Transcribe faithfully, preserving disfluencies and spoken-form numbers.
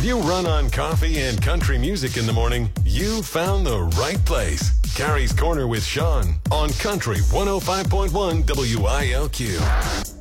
If you run on coffee and country music in the morning, you found the right place. Carrie's Corner with Sean on Country one oh five point one W I L Q.